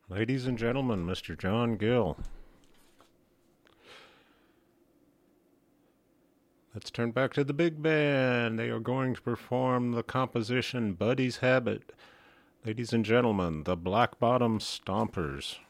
Ladies and gentlemen, Mr. John Gill. Let's turn back to the big band. They are going to perform the composition Buddy's Habit. Ladies and gentlemen, the Black Bottom Stompers.